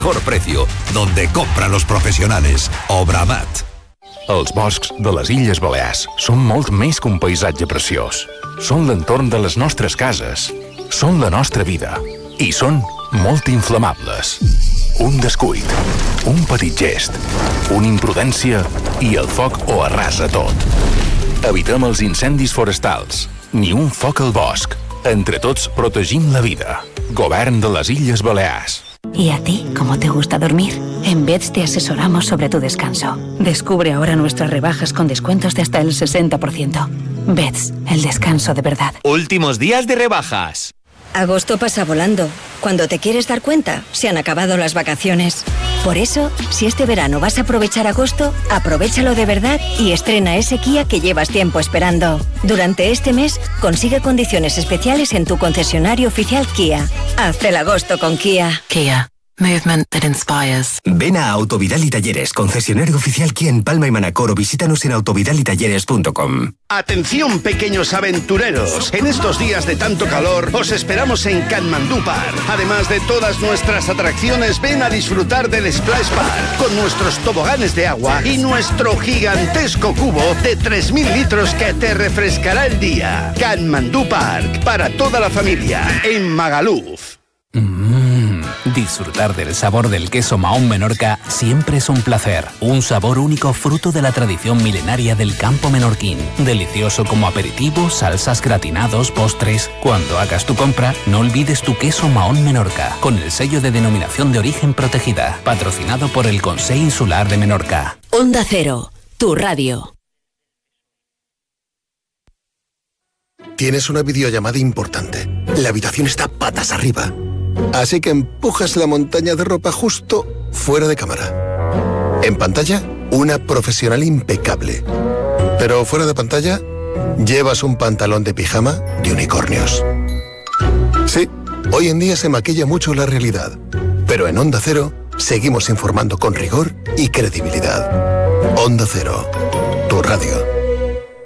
mejor precio, donde compran los profesionales. Obramat. Els boscs de les Illes Balears són molt més que un paisatge preciós. Són l'entorn de les nostres cases. Són la nostra vida. I són molt inflamables. Un descuit, un petit gest, una imprudència i el foc ho arrasa tot. Evitem els incendis forestals. Ni un foc al bosc. Entre tots protegim la vida. Govern de les Illes Balears. ¿Y a ti cómo te gusta dormir? En Beds te asesoramos sobre tu descanso. Descubre ahora nuestras rebajas con descuentos de hasta el 60%. Beds, el descanso de verdad. Últimos días de rebajas. Agosto pasa volando. Cuando te quieres dar cuenta, se han acabado las vacaciones. Por eso, si este verano vas a aprovechar agosto, aprovéchalo de verdad y estrena ese Kia que llevas tiempo esperando. Durante este mes, consigue condiciones especiales en tu concesionario oficial Kia. Haz el agosto con Kia. Kia. Movement that inspires. Ven a Autovidal y Talleres, concesionario oficial Kia en Palma y Manacor, o visítanos en autovidalitalleres.com. Atención, pequeños aventureros. En estos días de tanto calor, os esperamos en Katmandú Park. Además de todas nuestras atracciones, ven a disfrutar del Splash Park con nuestros toboganes de agua y nuestro gigantesco cubo de 3.000 litros que te refrescará el día. Katmandú Park, para toda la familia, en Magaluf. Disfrutar del sabor del queso Mahón Menorca siempre es un placer. Un sabor único fruto de la tradición milenaria del campo menorquín. Delicioso como aperitivo, salsas, gratinados, postres. Cuando hagas tu compra, no olvides tu queso Mahón Menorca, con el sello de denominación de origen protegida. Patrocinado por el Consell Insular de Menorca. Onda Cero, tu radio. Tienes una videollamada importante. La habitación está patas arriba. Así que empujas la montaña de ropa justo fuera de cámara. En pantalla, una profesional impecable. Pero fuera de pantalla, llevas un pantalón de pijama de unicornios. Sí, hoy en día se maquilla mucho la realidad. Pero en Onda Cero, seguimos informando con rigor y credibilidad. Onda Cero, tu radio.